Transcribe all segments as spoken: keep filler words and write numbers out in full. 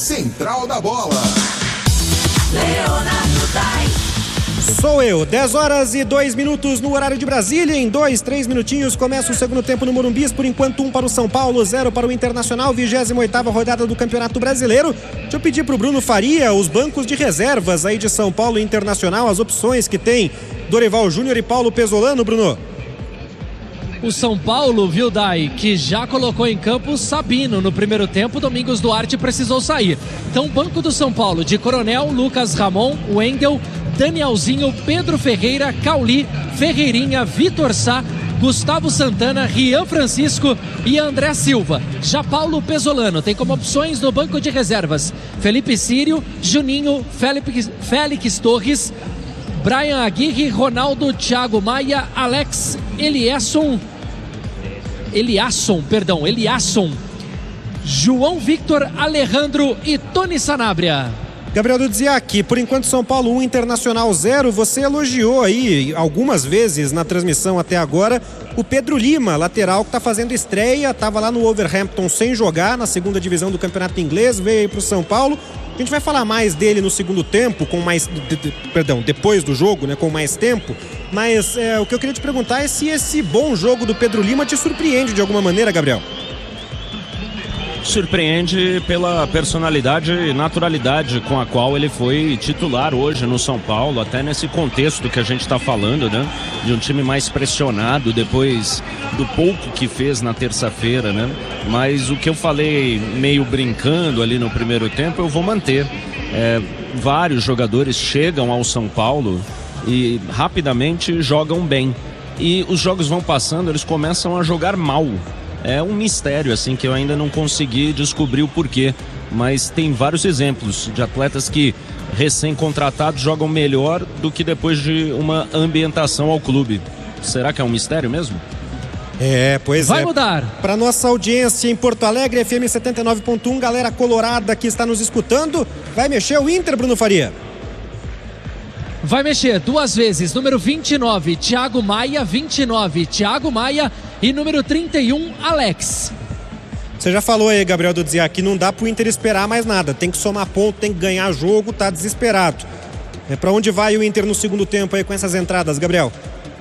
Central da Bola. Leonardo Dai. Sou eu, dez horas e dois minutos no horário de Brasília. Em dois, três minutinhos começa o segundo tempo no Morumbi. Por enquanto, um para o São Paulo, zero para o Internacional. vigésima oitava rodada do Campeonato Brasileiro. Deixa eu pedir para o Bruno Faria os bancos de reservas aí de São Paulo e Internacional, as opções que tem Dorival Júnior e Paulo Pesolano, Bruno. O São Paulo, viu, Dai, que já colocou em campo o Sabino no primeiro tempo. Domingos Duarte precisou sair. Então, banco do São Paulo de Coronel, Lucas Ramon, Wendel, Danielzinho, Pedro Ferreira, Cauli, Ferreirinha, Vitor Sá, Gustavo Santana, Rian Francisco e André Silva. Já Paulo Pesolano tem como opções no banco de reservas Felipe Sírio, Juninho, Félix, Félix Torres, Brian Aguirre, Ronaldo, Thiago Maia, Alex Eliasson, Eliasson, perdão, Eliasson, João Victor, Alejandro e Tony Sanabria. Gabriel Dudziak, por enquanto São Paulo um, Internacional zero. Você elogiou aí algumas vezes na transmissão até agora o Pedro Lima, lateral que está fazendo estreia, estava lá no Wolverhampton sem jogar na segunda divisão do Campeonato Inglês, veio aí para o São Paulo. A gente vai falar mais dele no segundo tempo, com mais, de, de, perdão, depois do jogo, né, com mais tempo. Mas é, o que eu queria te perguntar é se esse bom jogo do Pedro Lima te surpreende de alguma maneira, Gabriel. Surpreende pela personalidade e naturalidade com a qual ele foi titular hoje no São Paulo, até nesse contexto que a gente está falando, né? De um time mais pressionado depois do pouco que fez na terça-feira, né? Mas o que eu falei meio brincando ali no primeiro tempo, eu vou manter. É, vários jogadores chegam ao São Paulo e rapidamente jogam bem. E os jogos vão passando, eles começam a jogar mal. É um mistério, assim, que eu ainda não consegui descobrir o porquê. Mas tem vários exemplos de atletas que, recém-contratados, jogam melhor do que depois de uma ambientação ao clube. Será que é um mistério mesmo? É, pois Vai é. Vai mudar. Para nossa audiência em Porto Alegre, F M setenta e nove ponto um, galera colorada que está nos escutando, vai mexer o Inter, Bruno Faria? Vai mexer duas vezes, número vinte e nove, Thiago Maia, vinte e nove, Thiago Maia e número trinta e um, Alex. Você já falou aí, Gabriel Dudziak, que não dá pro Inter esperar mais nada, tem que somar ponto, tem que ganhar jogo, tá desesperado. É para onde vai o Inter no segundo tempo aí com essas entradas, Gabriel?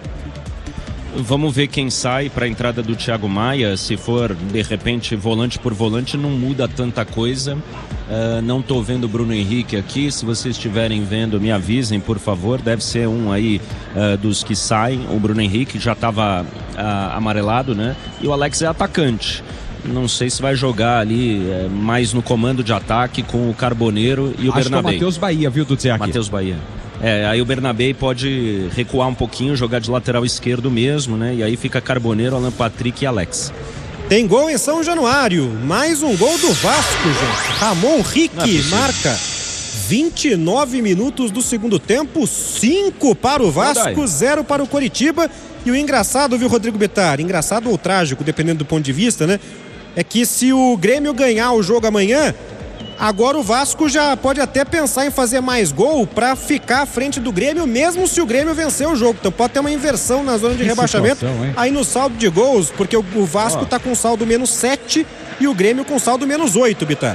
Vamos ver quem sai para a entrada do Thiago Maia. Se for, de repente, volante por volante, não muda tanta coisa. Uh, não estou vendo o Bruno Henrique aqui. Se vocês estiverem vendo, me avisem, por favor. Deve ser um aí uh, dos que saem. O Bruno Henrique já estava uh, amarelado, né? E o Alex é atacante. Não sei se vai jogar ali uh, mais no comando de ataque com o Carboneiro e o Acho Bernabé. Que é o Matheus Bahia, viu, Dudziak? Matheus Bahia. É, aí o Bernabé pode recuar um pouquinho, jogar de lateral esquerdo mesmo, né? E aí fica Carboneiro, Alan Patrick e Alex. Tem gol em São Januário, mais um gol do Vasco, gente. Ramon Rique é marca vinte e nove minutos do segundo tempo, cinco para o Vasco, zero para o Coritiba. E o engraçado, viu, Rodrigo Bittar? Engraçado ou trágico, dependendo do ponto de vista, né? É que se o Grêmio ganhar o jogo amanhã, agora o Vasco já pode até pensar em fazer mais gol para ficar à frente do Grêmio, mesmo se o Grêmio vencer o jogo. Então pode ter uma inversão na zona de que rebaixamento situação, aí no saldo de gols, porque o, o Vasco está com saldo menos sete e o Grêmio com saldo menos oito, Bittar.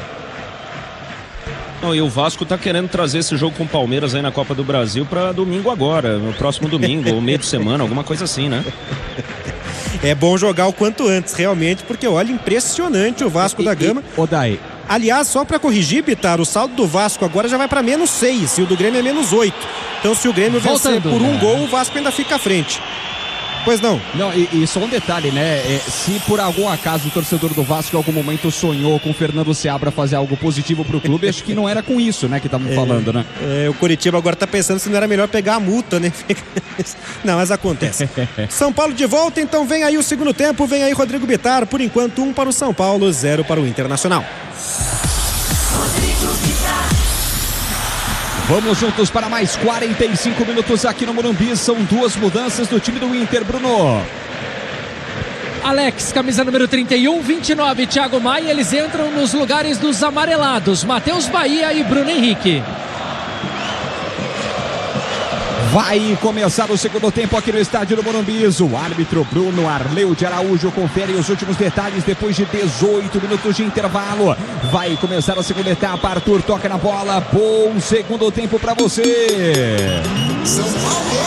Não, e o Vasco tá querendo trazer esse jogo com o Palmeiras aí na Copa do Brasil para domingo agora, no próximo domingo, ou meio de semana, alguma coisa assim, né? É bom jogar o quanto antes, realmente, porque olha, impressionante o Vasco e, da Gama. E, Odai. Aliás, só para corrigir, Bittar, o saldo do Vasco agora já vai para menos seis e o do Grêmio é menos oito. Então, se o Grêmio vencer por um gol, o Vasco ainda fica à frente. Pois não. Não, e, e só um detalhe, né? É, se por algum acaso o torcedor do Vasco em algum momento sonhou com o Fernando Seabra fazer algo positivo pro clube, acho que não era com isso, né, que estavam é, falando, né? É, o Coritiba agora tá pensando se não era melhor pegar a multa, né? Não, mas acontece. São Paulo de volta, então vem aí o segundo tempo, vem aí Rodrigo Bittar. Por enquanto, um para o São Paulo, zero para o Internacional. Vamos juntos para mais quarenta e cinco minutos aqui no Morumbi. São duas mudanças do time do Inter, Bruno. Alex, camisa número trinta e um, vinte e nove, Thiago Maia. Eles entram nos lugares dos amarelados, Matheus Bahia e Bruno Henrique. Vai começar o segundo tempo aqui no estádio do Morumbi. O árbitro Bruno Arleu de Araújo confere os últimos detalhes depois de dezoito minutos de intervalo. Vai começar a segunda etapa. Arthur toca na bola. Bom segundo tempo para você. São Paulo,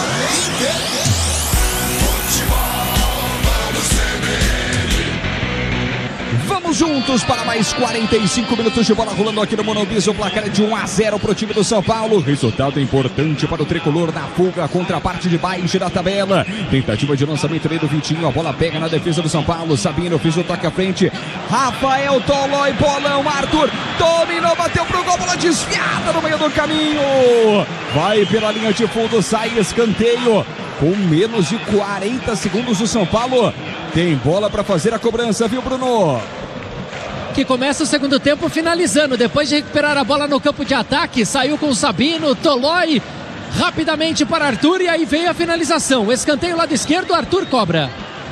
vamos juntos para mais quarenta e cinco minutos de bola rolando aqui no Morumbi. O placar é de um a zero para o time do São Paulo. Resultado importante para o tricolor na fuga contra a parte de baixo da tabela. Tentativa de lançamento ali do Vitinho. A bola pega na defesa do São Paulo. Sabino fez o toque à frente. Rafael Tolói, bolão. Arthur dominou, bateu pro gol. Bola desviada no meio do caminho. Vai pela linha de fundo, sai escanteio. Com menos de quarenta segundos o São Paulo tem bola para fazer a cobrança, viu, Bruno? Que começa o segundo tempo finalizando, depois de recuperar a bola no campo de ataque, saiu com o Sabino, Tolói, rapidamente para Arthur e aí veio a finalização. Escanteio lado esquerdo, Arthur cobra.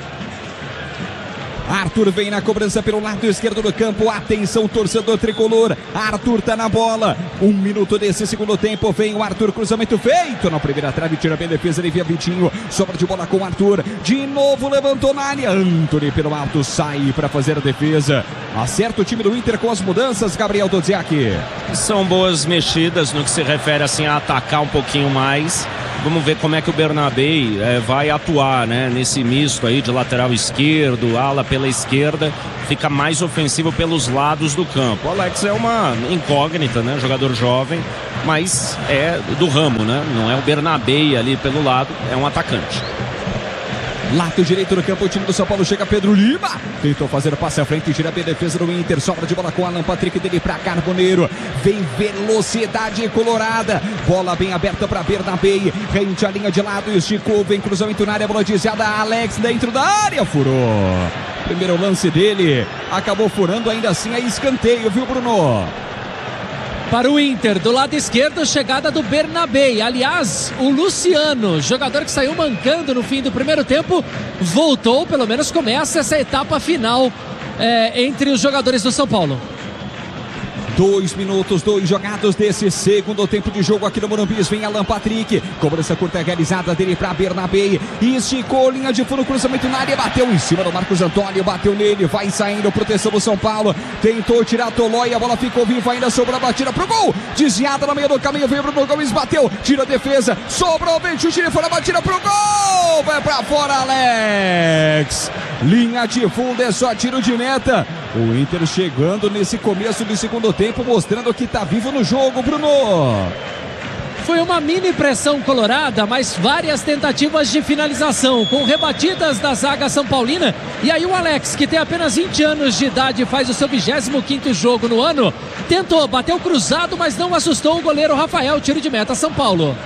Arthur vem na cobrança pelo lado esquerdo do campo. Atenção, torcedor tricolor. Arthur tá na bola. Um minuto desse segundo tempo. Vem o Arthur, cruzamento feito na primeira trave. Tira bem a defesa, ele via Vitinho. Sobra de bola com o Arthur. De novo levantou na área. Antony pelo alto sai para fazer a defesa. Acerta o time do Inter com as mudanças, Gabriel Dodziak. São boas mexidas no que se refere assim a atacar um pouquinho mais. Vamos ver como é que o Bernabei é, vai atuar, né, nesse misto aí de lateral esquerdo, ala pela esquerda, fica mais ofensivo pelos lados do campo. O Alex é uma incógnita, né, jogador jovem, mas é do ramo, né, não é o Bernabei ali pelo lado, é um atacante. Lado direito do campo, o time do São Paulo chega Pedro Lima. Tentou fazer o passe à frente, tira bem a defesa do Inter. Sobra de bola com Alan Patrick, dele para Carboneiro. Vem velocidade colorada. Bola bem aberta para Bernabei. Rente a linha de lado, esticou. Vem cruzamento na área, bola desviada. Alex dentro da área, furou. Primeiro lance dele, acabou furando, ainda assim é escanteio, viu, Bruno? Para o Inter, do lado esquerdo, chegada do Bernabei. Aliás, o Luciano, jogador que saiu mancando no fim do primeiro tempo, voltou, pelo menos começa essa etapa final é, entre os jogadores do São Paulo. Dois minutos, dois jogados desse segundo tempo de jogo aqui no Morumbi. Vem Alan Patrick, cobrança curta realizada dele para Bernabei. Esticou, linha de fundo, cruzamento na área, bateu em cima do Marcos Antônio, bateu nele, vai saindo, proteção do São Paulo. Tentou tirar Tolói, a bola ficou viva, ainda sobrou a batida pro gol. Desviada no meio do caminho, veio Bruno Gomes, bateu, tira a defesa, sobrou, vem chute, fora a batida pro gol. Vai pra fora, Alex. Linha de fundo, é só tiro de meta. O Inter chegando nesse começo de segundo tempo, mostrando que tá vivo no jogo, Bruno. Foi uma mini pressão colorada, mas várias tentativas de finalização, com rebatidas da zaga São Paulina. E aí o Alex, que tem apenas vinte anos de idade, faz o seu vigésimo quinto jogo no ano, tentou, bateu cruzado, mas não assustou o goleiro Rafael. Tiro de meta, São Paulo.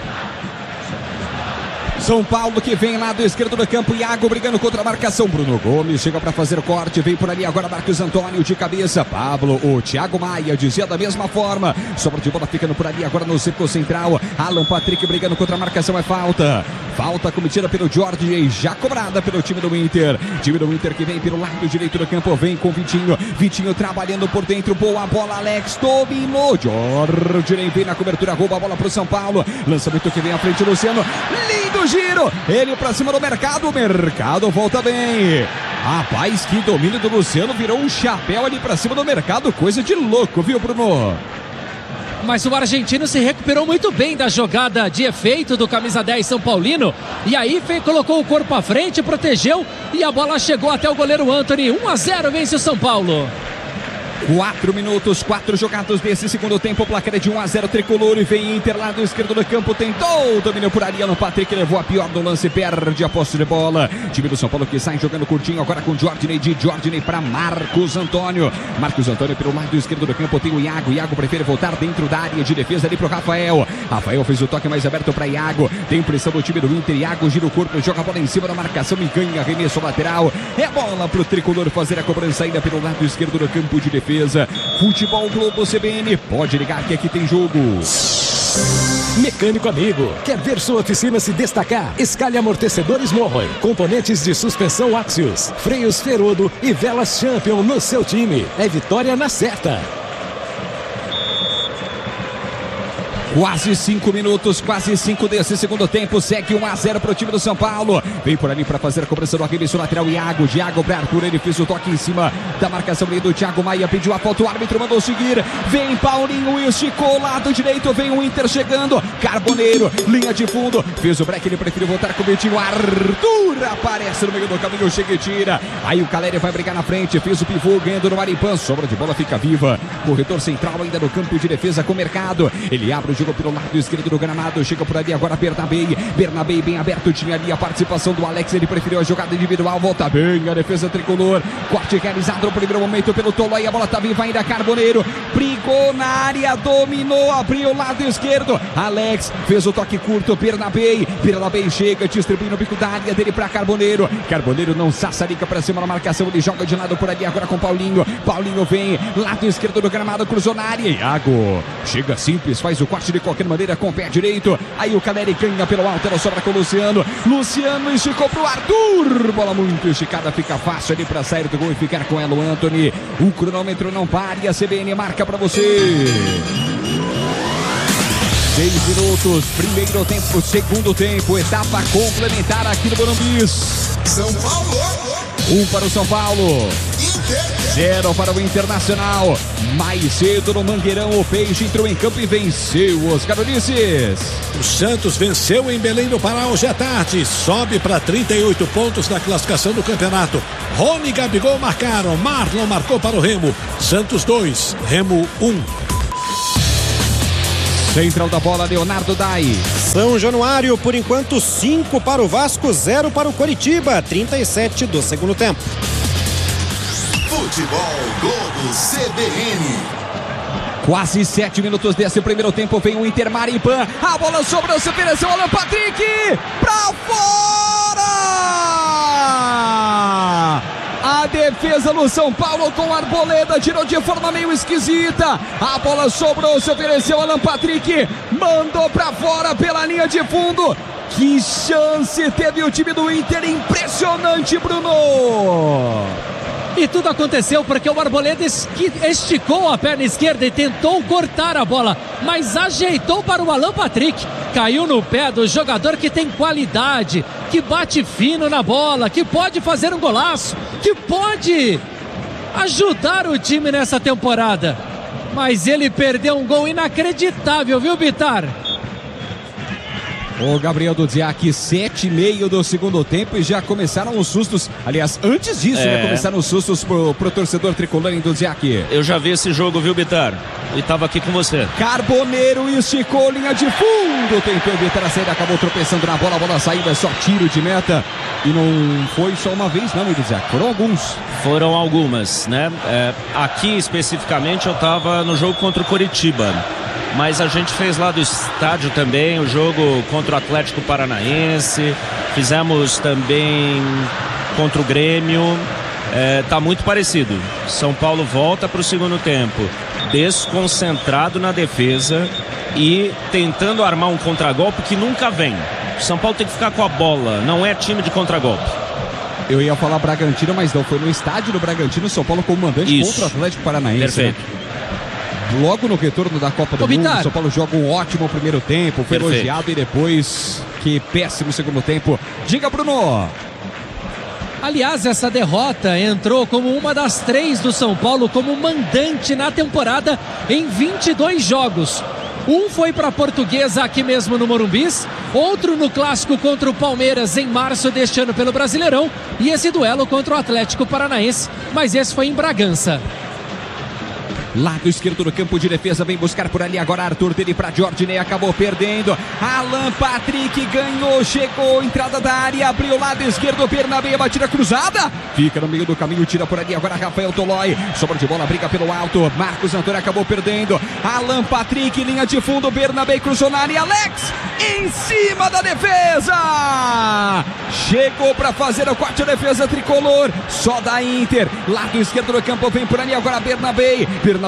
São Paulo que vem lá do esquerdo do campo, Iago brigando contra a marcação, Bruno Gomes chega para fazer o corte, vem por ali agora Marcos Antônio de cabeça, Pablo, o Thiago Maia dizia da mesma forma, sobra de bola ficando por ali agora no círculo central, Alan Patrick brigando contra a marcação, é falta, falta cometida pelo Jorge e já cobrada pelo time do Inter, time do Inter que vem pelo lado direito do campo, vem com Vitinho, Vitinho trabalhando por dentro, boa bola, Alex dominou, Jorge vem na cobertura, rouba a bola pro São Paulo, lançamento que vem à frente, Luciano, lindo giro, ele pra cima do Mercado, o Mercado volta bem, rapaz, que domínio do Luciano, virou um chapéu ali pra cima do Mercado, coisa de louco, viu, Bruno? Mas o argentino se recuperou muito bem da jogada de efeito do camisa dez São Paulino, e aí fez, colocou o corpo à frente, protegeu, e a bola chegou até o goleiro Antony. Um a zero vence o São Paulo. Quatro minutos, quatro jogados desse segundo tempo, o placar é de um a zero tricolor e vem Inter lá do esquerdo do campo, tentou, dominou por Ariano Patrick, levou a pior do lance, perde a posse de bola, time do São Paulo que sai jogando curtinho agora com Jorginei, de Jorginei para Marcos Antônio, Marcos Antônio pelo lado esquerdo do campo, tem o Iago, Iago prefere voltar dentro da área de defesa ali pro Rafael, Rafael fez o toque mais aberto para Iago, tem pressão do time do Inter, Iago gira o corpo, joga a bola em cima da marcação e ganha arremesso lateral, é bola pro tricolor fazer a cobrança ainda pelo lado esquerdo do campo de defesa. Futebol Globo C B N, pode ligar que aqui tem jogo. Mecânico amigo, quer ver sua oficina se destacar? Escalhe amortecedores Morroy, componentes de suspensão Axios, freios Ferodo e velas Champion no seu time. É vitória na certa. Quase cinco minutos, quase cinco desse segundo tempo. Segue um a zero para o time do São Paulo. Vem por ali para fazer a cobrança do arremesso lateral. Iago, Iago para Arthur. Ele fez o toque em cima da marcação ali do Thiago Maia. Pediu a falta, o árbitro mandou seguir. Vem Paulinho, esticou lado direito. Vem o Inter chegando. Carboneiro, linha de fundo. Fez o break, ele preferiu voltar com o Betinho. Arthur aparece no meio do caminho, chega e tira. Aí o Caleri vai brigar na frente. Fez o pivô, ganhando no Maripan. Sobra de bola, fica viva. Corredor central ainda no campo de defesa com o Mercado. Ele abre o jogo pelo lado esquerdo do gramado, chega por ali agora Bernabei, Bernabei bem aberto, tinha ali a participação do Alex, ele preferiu a jogada individual, volta bem a defesa tricolor, corte realizado no primeiro momento pelo Tolói, a bola tá viva ainda, Carboneiro, brigou na área, dominou, abriu o lado esquerdo, Alex fez o toque curto, Bernabei, Bernabei chega, distribui no bico da área dele pra Carboneiro, Carboneiro não sassarica pra cima na marcação, ele joga de lado por ali agora com Paulinho, Paulinho vem, lado esquerdo do gramado, cruzou na área, Iago, chega simples, faz o corte de qualquer maneira com o pé direito, aí o Caleri ganha pelo alto, ela sobra com o Luciano, Luciano esticou pro Arthur, bola muito esticada, fica fácil ali pra sair do gol e ficar com ela o Anthony, o cronômetro não para e a C B N marca pra você. Seis minutos, primeiro tempo, segundo tempo, etapa complementar aqui no Morumbi. São Paulo. Um para o São Paulo. Zero para o Internacional. Mais cedo no Mangueirão, o Peixe entrou em campo e venceu os Ulisses. O Santos venceu em Belém do Pará hoje à tarde. Sobe para trinta e oito pontos na classificação do campeonato. Rony e Gabigol marcaram. Marlon marcou para o Remo. Santos dois, Remo um. Central da bola, Leonardo Dai. São Januário, por enquanto, cinco para o Vasco, zero para o Coritiba. trinta e sete do segundo tempo. Futebol Globo C B N. Quase sete minutos desse primeiro tempo, vem o Inter Maripan. A bola sobrou, se ofereceu, Alan Patrick. Pra fora! A defesa do São Paulo com Arboleda tirou de forma meio esquisita. A bola sobrou, se ofereceu, Alan Patrick. Mandou pra fora pela linha de fundo. Que chance teve o time do Inter, impressionante, Bruno. E tudo aconteceu porque o Arboleda esticou a perna esquerda e tentou cortar a bola, mas ajeitou para o Alan Patrick. Caiu no pé do jogador que tem qualidade, que bate fino na bola, que pode fazer um golaço, que pode ajudar o time nessa temporada. Mas ele perdeu um gol inacreditável, viu, Bitar? O Gabriel Dudziak, sete e meio do segundo tempo e já começaram os sustos. Aliás, antes disso, é. já começaram os sustos pro, pro torcedor tricolor em Dudziak. Eu já vi esse jogo, viu, Bitar? E tava aqui com você. Carboneiro esticou, linha de fundo. Tentou evitar a saída, acabou tropeçando na bola. A bola saiu, é só tiro de meta. E não foi só uma vez, não, Dudziak. Foram alguns. Foram algumas, né? É, aqui, especificamente, eu tava no jogo contra o Coritiba. Mas a gente fez lá do estádio também o jogo contra o Atlético Paranaense, fizemos também contra o Grêmio, é, tá muito parecido. São Paulo volta para o segundo tempo, desconcentrado na defesa e tentando armar um contragolpe que nunca vem. São Paulo tem que ficar com a bola, não é time de contragolpe. Eu ia falar Bragantino, mas não, foi no estádio do Bragantino, São Paulo como mandante Isso. contra o Atlético Paranaense. Perfeito. Né? Logo no retorno da Copa do Ô, Mundo, Bitar. São Paulo joga um ótimo primeiro tempo, foi Perfeito. elogiado e depois que péssimo segundo tempo. Diga, Bruno! Aliás, essa derrota entrou como uma das três do São Paulo como mandante na temporada em vinte e dois jogos. Um foi para a Portuguesa aqui mesmo no Morumbis, outro no clássico contra o Palmeiras em março deste ano pelo Brasileirão e esse duelo contra o Atlético Paranaense, mas esse foi em Bragança. Lado esquerdo do campo de defesa, vem buscar por ali agora Arthur, dele para Jordinei, acabou perdendo. Alan Patrick ganhou, chegou, entrada da área, abriu o lado esquerdo, Bernabei, batida cruzada, fica no meio do caminho, tira por ali agora Rafael Tolói, sobra de bola, briga pelo alto, Marcos Antônio acabou perdendo. Alan Patrick, linha de fundo, Bernabei cruzou na área, Alex em cima da defesa, chegou para fazer o corte, a defesa tricolor, só da Inter, lado esquerdo do campo, vem por ali agora Bernabei, Bernabei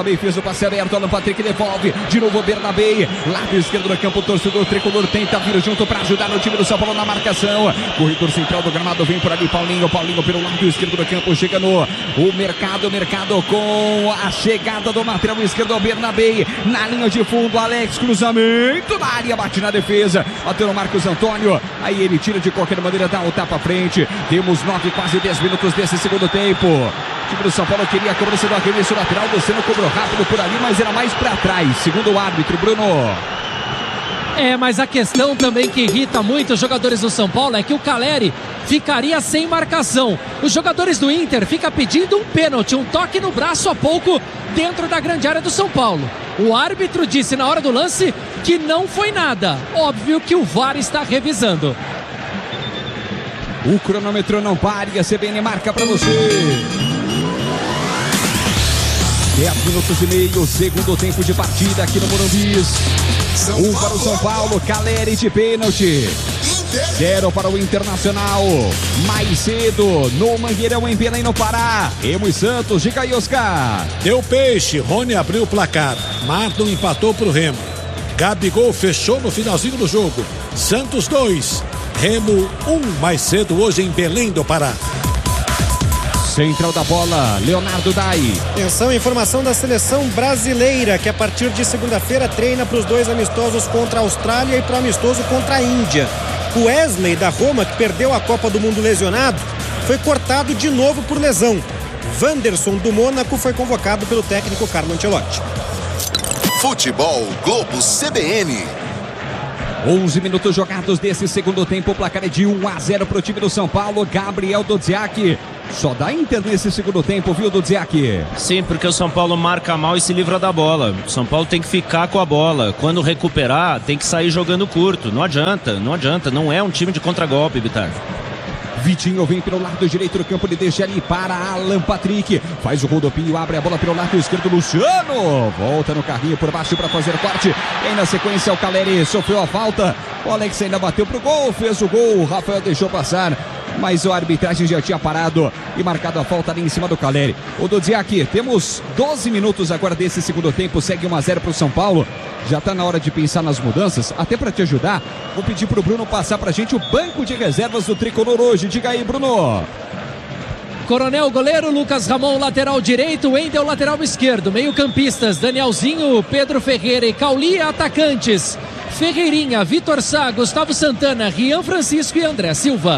Bernabé fez o passe aberto, Alan Patrick devolve, de novo o Bernabé, lado esquerdo do campo, o torcedor tricolor tenta vir junto para ajudar no time do São Paulo na marcação. Corredor central do gramado, vem por ali Paulinho, Paulinho pelo lado esquerdo do campo, chega no o mercado, mercado com a chegada do lateral esquerdo, Bernabé, na linha de fundo, Alex, cruzamento na área, bate na defesa, bateu no Marcos Antônio, aí ele tira de qualquer maneira, dá o tapa à frente. Temos nove, quase dez minutos desse segundo tempo. O time do São Paulo queria a cobrança do arremesso lateral, o Luciano cobrou rápido por ali, mas era mais para trás, segundo o árbitro, Bruno. É, mas a questão também que irrita muito os jogadores do São Paulo é que o Caleri ficaria sem marcação. Os jogadores do Inter ficam pedindo um pênalti, um toque no braço há pouco dentro da grande área do São Paulo. O árbitro disse na hora do lance que não foi nada. Óbvio que o V A R está revisando. O cronômetro não pare, a C B N marca para você. dez minutos e meio, segundo tempo de partida aqui no Morumbi. Um para o São Paulo, Caleri de pênalti. Zero para o Internacional. Mais cedo, no Mangueirão, em Belém, no Pará. Remo e Santos, diga aí, Oscar. Deu peixe, Rony abriu o placar. Marlon empatou pro Remo. Gabigol fechou no finalzinho do jogo. Santos dois, Remo um, mais cedo hoje em Belém do Pará. Central da bola, Leonardo Dai. Atenção, informação da seleção brasileira, que a partir de segunda-feira treina para os dois amistosos contra a Austrália e para o amistoso contra a Índia. O Wesley da Roma, que perdeu a Copa do Mundo lesionado, foi cortado de novo por lesão. Wanderson do Mônaco foi convocado pelo técnico Carlo Ancelotti. Futebol Globo C B N. onze minutos jogados desse segundo tempo, o placar é de um a zero para o time do São Paulo. Gabriel Dodziak. Só dá Inter nesse segundo tempo, viu, Dodziak? Sim, porque o São Paulo marca mal e se livra da bola. O São Paulo tem que ficar com a bola. Quando recuperar, tem que sair jogando curto. Não adianta, não adianta. Não é um time de contragolpe, Bitar. Vitinho vem pelo lado direito do campo, ele deixa ali para Alan Patrick, faz o rodopio, abre a bola pelo lado esquerdo, Luciano, volta no carrinho por baixo para fazer corte, e aí na sequência o Caleri sofreu a falta, o Alex ainda bateu pro gol, fez o gol, o Rafael deixou passar, mas a arbitragem já tinha parado e marcado a falta ali em cima do Caleri. O Dodziak, temos doze minutos agora desse segundo tempo, segue um a zero para o São Paulo. Já está na hora de pensar nas mudanças, até para te ajudar, vou pedir para o Bruno passar para a gente o banco de reservas do Tricolor hoje. Diga aí, Bruno. Coronel goleiro, Lucas Ramon lateral direito, Wendel lateral esquerdo, meio campistas, Danielzinho, Pedro Ferreira e Cauli atacantes, Ferreirinha, Vitor Sá, Gustavo Santana, Rian Francisco e André Silva.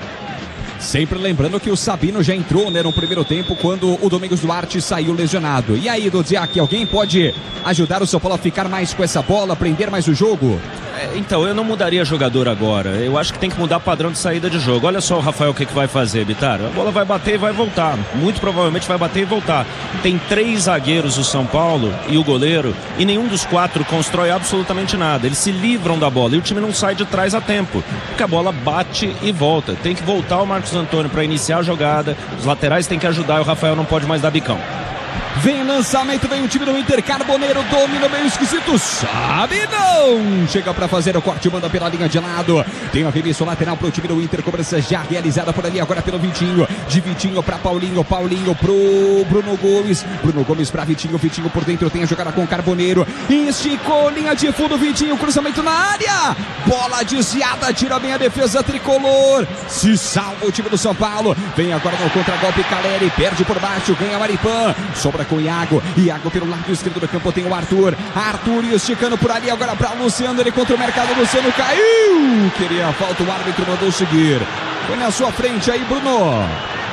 Sempre lembrando que o Sabino já entrou, né, no primeiro tempo quando o Domingos Duarte saiu lesionado. E aí, Dodziak, alguém pode ajudar o São Paulo a ficar mais com essa bola, prender mais o jogo? É, então, eu não mudaria jogador agora. Eu acho que tem que mudar padrão de saída de jogo. Olha só o Rafael o que, que vai fazer, Bitar. A bola vai bater e vai voltar. Muito provavelmente vai bater e voltar. Tem três zagueiros o São Paulo e o goleiro, e nenhum dos quatro constrói absolutamente nada. Eles se livram da bola e o time não sai de trás a tempo, porque a bola bate e volta. Tem que voltar o Marcos Antônio para iniciar a jogada. Os laterais têm que ajudar e o Rafael não pode mais dar bicão. Vem o lançamento, vem o time do Inter, Carboneiro domina meio esquisito, sabe não! Chega para fazer o corte, manda pela linha de lado, tem o arremesso lateral pro time do Inter, cobrança já realizada por ali, agora pelo Vitinho, de Vitinho para Paulinho, Paulinho pro Bruno Gomes, Bruno Gomes para Vitinho, Vitinho por dentro, tem a jogada com Carboneiro, esticou, linha de fundo, Vitinho, cruzamento na área, bola desviada, tira bem a defesa tricolor, se salva o time do São Paulo, vem agora no contragolpe, Caleri, perde por baixo, ganha Maripã, sobra com o Iago, Iago pelo lado esquerdo do campo tem o Arthur, Arthur esticando por ali agora para Luciano, ele contra o mercado, Luciano caiu, queria a falta, o árbitro mandou seguir, foi na sua frente aí, Bruno.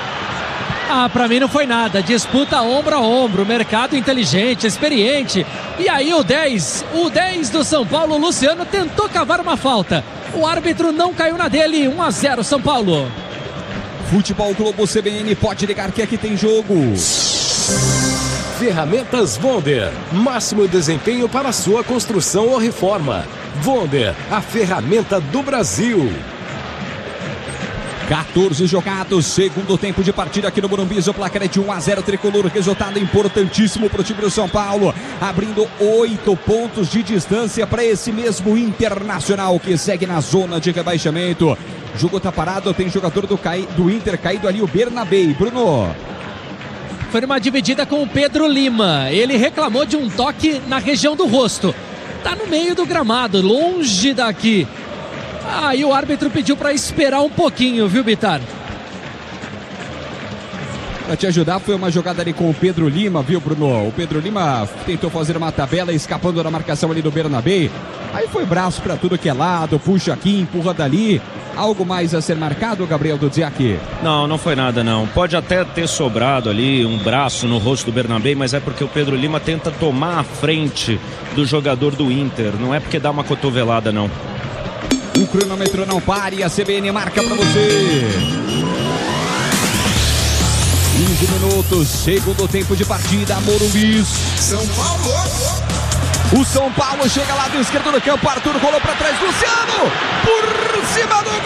Ah, pra mim não foi nada, disputa ombro a ombro, mercado inteligente, experiente, e aí o dez, o dez do São Paulo, Luciano tentou cavar uma falta, o árbitro não caiu na dele, um a zero São Paulo. Futebol Globo C B N, pode ligar que aqui tem jogo. Ferramentas Wonder, máximo desempenho para sua construção ou reforma. Wonder, a ferramenta do Brasil. quatorze jogados, segundo tempo de partida aqui no Morumbi, o placar é de um a zero tricolor, resultado importantíssimo para o time do São Paulo, abrindo oito pontos de distância para esse mesmo Internacional que segue na zona de rebaixamento. O jogo tá parado, tem jogador do, cai... do Inter caído ali, o Bernabé. Bruno. foi numa dividida com o Pedro Lima. Ele reclamou de um toque na região do rosto. Tá no meio do gramado, longe daqui. Aí ah, o árbitro pediu para esperar um pouquinho, viu, Bitar? Para te ajudar, foi uma jogada ali com o Pedro Lima, viu, Bruno? O Pedro Lima tentou fazer uma tabela escapando da marcação ali do Bernabé. Aí foi braço para tudo que é lado, puxa aqui, empurra dali. Algo mais a ser marcado, Gabriel Dudziak? Não, não foi nada não. Pode até ter sobrado ali um braço no rosto do Bernabé, mas é porque o Pedro Lima tenta tomar a frente do jogador do Inter. Não é porque dá uma cotovelada, não. O cronômetro não pare, a C B N marca para você. quinze minutos, segundo tempo de partida, Morumbi. São Paulo. O São Paulo chega lá do esquerdo do campo, Arthur rolou para trás, Luciano, por cima do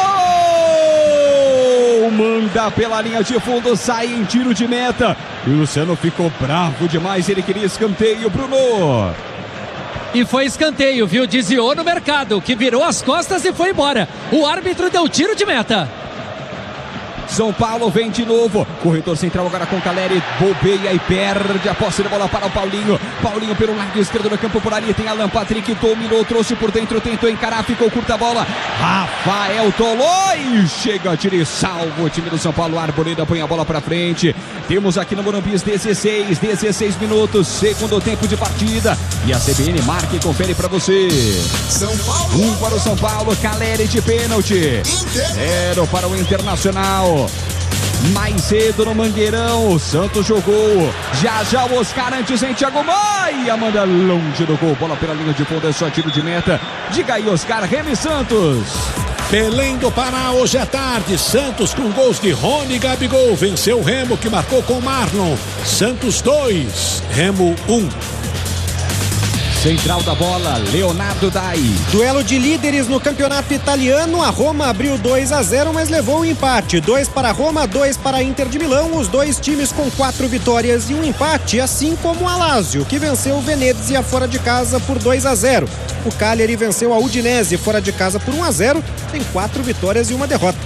gol! Manda pela linha de fundo, sai em tiro de meta. E o Luciano ficou bravo demais, ele queria escanteio, Bruno. E foi escanteio, viu? Desviou no mercado, que virou as costas e foi embora. O árbitro deu tiro de meta. São Paulo vem de novo, corredor central agora com Caleri, bobeia e perde a posse de bola para o Paulinho. Paulinho pelo lado esquerdo do campo, por ali tem Alan Patrick, dominou, trouxe por dentro, tentou encarar, ficou curta a bola. Rafael Tolói chega, tira e salva o time do São Paulo. Arboleda põe a bola para frente. Temos aqui no Morumbi dezesseis, dezesseis minutos, segundo tempo de partida. E a C B N marca e confere para você. São Paulo. Um para o São Paulo, Caleri de pênalti. Zero para o Internacional. Mais cedo no Mangueirão, o Santos jogou. Já já o Oscar antes em Thiago Maia. Manda longe do gol, bola pela linha de fundo, é só tiro de meta. Diga aí, Oscar, Remy Santos. Belém do Pará, hoje é tarde. Santos com gols de Rony e Gabigol. Venceu o Remo, que marcou com Marlon. Santos dois, Remo um. Central da bola, Leonardo Dai. Duelo de líderes no campeonato italiano. A Roma abriu dois a zero, mas levou um empate. dois para a Roma, dois para a Inter de Milão. Os dois times com quatro vitórias e um empate, assim como a Lazio, que venceu o Venezia fora de casa por dois a zero. O Cagliari venceu a Udinese fora de casa por um a zero. Tem quatro vitórias e uma derrota.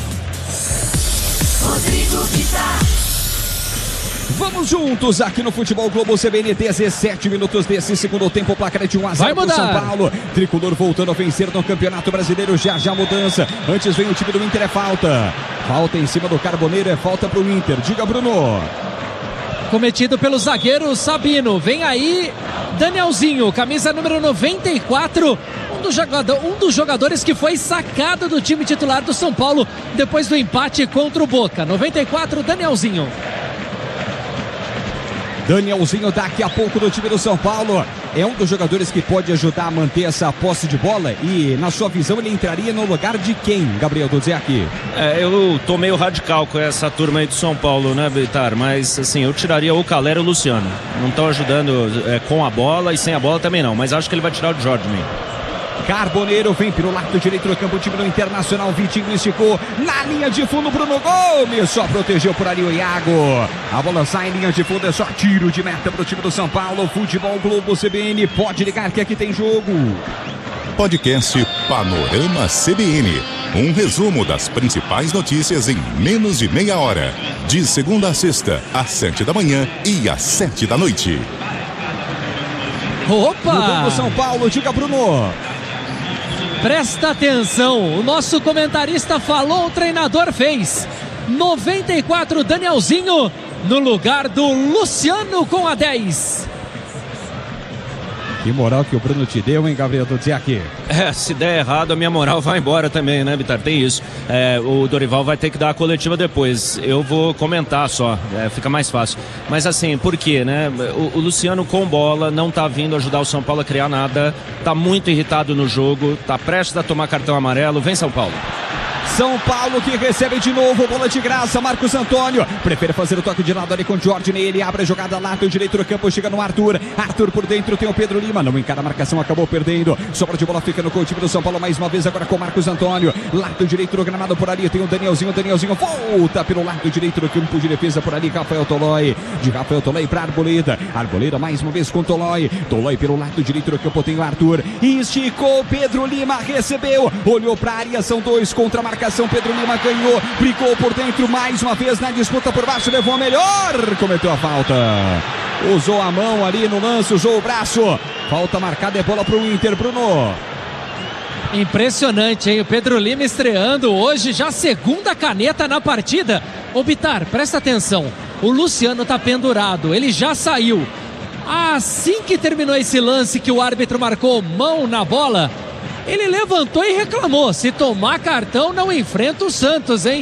Rodrigo Vitar. Vamos juntos aqui no Futebol Globo C B N, dezessete minutos desse segundo tempo, placar de um a zero para São Paulo. Tricolor voltando a vencer no Campeonato Brasileiro, já já mudança. Antes vem o time do Inter, é falta. Falta em cima do Carboneiro, é falta para o Inter. Diga, Bruno. Cometido pelo zagueiro Sabino. Vem aí Danielzinho, camisa número noventa e quatro. Um dos, jogador, um dos jogadores que foi sacado do time titular do São Paulo depois do empate contra o Boca. noventa e quatro, Danielzinho. Danielzinho daqui a pouco do time do São Paulo. É um dos jogadores que pode ajudar a manter essa posse de bola. E na sua visão ele entraria no lugar de quem, Gabriel Dudziak? É, eu tô meio radical com essa turma aí do São Paulo, né, Vitar? Mas assim, eu tiraria o Caleri e o Luciano. Não estão ajudando é, com a bola e sem a bola também não. Mas acho que ele vai tirar o Jordan. Carboneiro vem pelo lado direito do campo, o time do Internacional. Vitinho esticou na linha de fundo, Bruno Gomes só protegeu por ali o Iago. A bola sai em linha de fundo, é só tiro de meta para o time do São Paulo. Futebol Globo C B N, pode ligar que aqui tem jogo. Podcast Panorama C B N. Um resumo das principais notícias em menos de meia hora. De segunda a sexta, às sete da manhã e às sete da noite. Opa! Mudando São Paulo, diga, Bruno. Presta atenção, o nosso comentarista falou, o treinador fez. noventa e quatro, Danielzinho, no lugar do Luciano com a dez. Que moral que o Bruno te deu, hein, Gabriel Dudziak? É, se der errado, a minha moral vai embora também, né, Vitar? Tem isso. É, o Dorival vai ter que dar a coletiva depois. Eu vou comentar só, é, fica mais fácil. Mas assim, por quê, né? O, o Luciano com bola não tá vindo ajudar o São Paulo a criar nada. Tá muito irritado no jogo, tá prestes a tomar cartão amarelo. Vem São Paulo. São Paulo que recebe de novo, bola de graça, Marcos Antônio, prefere fazer o toque de lado ali com o Jordan, ele abre a jogada lá do direito do campo, chega no Arthur, Arthur por dentro tem o Pedro Lima, não encara a marcação, acabou perdendo, sobra de bola fica no time do São Paulo, mais uma vez agora com o Marcos Antônio, lado direito do gramado por ali, tem o Danielzinho, Danielzinho volta pelo lado direito do campo de defesa por ali, Rafael Tolói, de Rafael Tolói para Arboleda, Arboleda mais uma vez com Tolói, Tolói pelo lado direito do campo tem o Arthur, esticou, Pedro Lima recebeu, olhou para a área, são dois contra a marcação, marcação, Pedro Lima ganhou, brigou por dentro mais uma vez na disputa por baixo, levou a melhor, cometeu a falta. Usou a mão ali no lance, usou o braço. Falta marcada, é bola pro Inter, Bruno. Impressionante, hein? O Pedro Lima estreando hoje, já segunda caneta na partida. Ô Bitar, presta atenção. O Luciano tá pendurado, ele já saiu. Assim que terminou esse lance que o árbitro marcou mão na bola, ele levantou e reclamou. Se tomar cartão, não enfrenta o Santos, hein?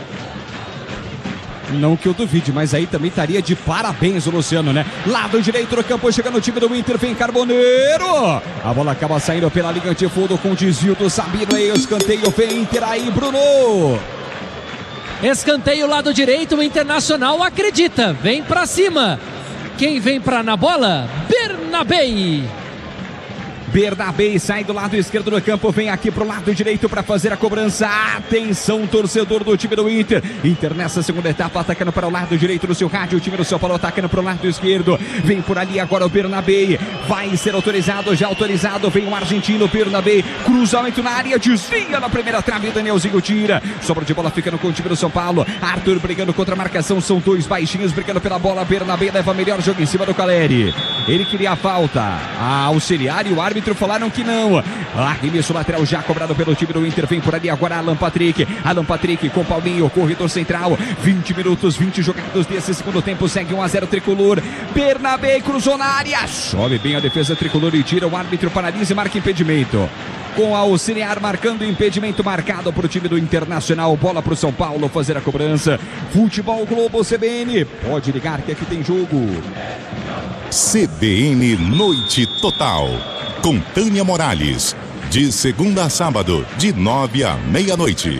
Não que eu duvide, mas aí também estaria de parabéns o Luciano, né? Lado direito do campo, chegando o time do Inter, vem Carboneiro. A bola acaba saindo pela linha de fundo com desvio do Sabino. Aí o escanteio, vem Inter aí, Bruno. Escanteio lado direito, o Internacional acredita, vem pra cima. Quem vem pra na bola? Bernabei. Bernabei sai do lado esquerdo do campo, vem aqui pro lado direito para fazer a cobrança. Atenção, torcedor do time do Inter. Inter nessa segunda etapa atacando para o lado direito do seu rádio. O time do São Paulo atacando para o lado esquerdo. Vem por ali agora o Bernabei. Vai ser autorizado, já autorizado. Vem o argentino Bernabei. Cruzamento na área, desvia na primeira trave. Danielzinho tira. Sobra de bola ficando com o time do São Paulo. Arthur brigando contra a marcação. São dois baixinhos brigando pela bola. Bernabei leva melhor jogo em cima do Caleri. Ele queria a falta. A auxiliar e o árbitro falaram que não. Arremesso lateral já cobrado pelo time do Inter. Vem por ali agora Alan Patrick. Alan Patrick com Paulinho, corredor central. vinte minutos, vinte jogados desse segundo tempo. Segue um a zero tricolor. Bernabei cruzou na área. Sobe bem a defesa tricolor e tira. O árbitro paralisa e marca impedimento. Com a auxiliar marcando impedimento marcado para o time do Internacional. Bola para o São Paulo fazer a cobrança. Futebol Globo C B N. Pode ligar que aqui tem jogo. C B N Noite Total. Com Tânia Morales. De segunda a sábado, de nove à meia-noite.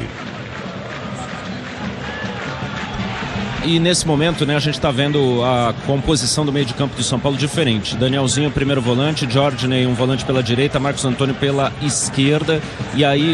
E nesse momento, né, a gente está vendo a composição do meio de campo do São Paulo diferente. Danielzinho, primeiro volante, Jorginho, um volante pela direita, Marcos Antônio pela esquerda. E aí